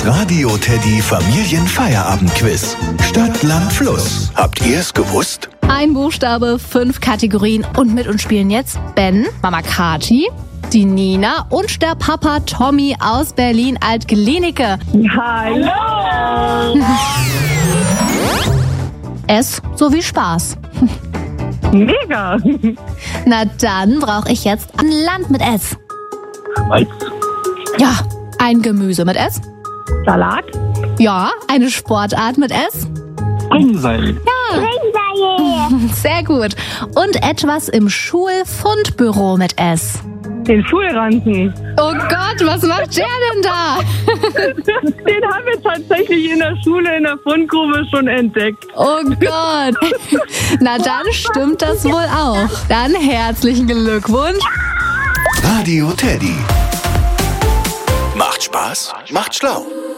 Das Radio Teddy Familienfeierabend-Quiz. Stadt, Land, Fluss. Habt ihr es gewusst? Ein Buchstabe, 5 Kategorien und mit uns spielen jetzt Ben, Mama Kati, die Nina und der Papa Tommy aus Berlin-Altglienicke. Hallo! S sowie Spaß. Mega! Na dann brauche ich jetzt ein Land mit S. Schweiz. Ja, ein Gemüse mit S. Salat. Ja, eine Sportart mit S. Springseil. Sehr gut. Und etwas im Schulfundbüro mit S. Den Schulranzen. Oh Gott, was macht der denn da? Den haben wir tatsächlich in der Schule in der Fundgrube schon entdeckt. Oh Gott. Na dann stimmt das wohl auch. Dann herzlichen Glückwunsch. Radio Teddy. Macht Spaß, macht schlau.